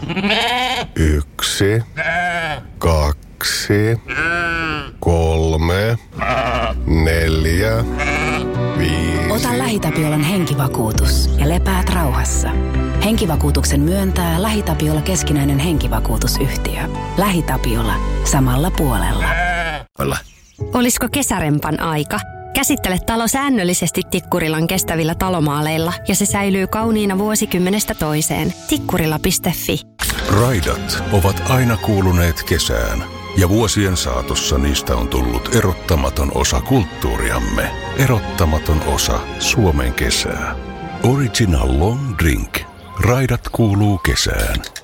1, 2, 3, 4, 5. Ota LähiTapiolan henkivakuutus ja lepäät rauhassa. Henkivakuutuksen myöntää LähiTapiola keskinäinen henkivakuutusyhtiö. LähiTapiola. Samalla puolella. Olisiko kesärempan aika? Käsittele talo säännöllisesti Tikkurilan kestävillä talomaaleilla ja se säilyy kauniina vuosikymmenestä toiseen. Tikkurila.fi. Raidat ovat aina kuuluneet kesään ja vuosien saatossa niistä on tullut erottamaton osa kulttuuriamme. Erottamaton osa Suomen kesää. Original Long Drink. Raidat kuuluu kesään.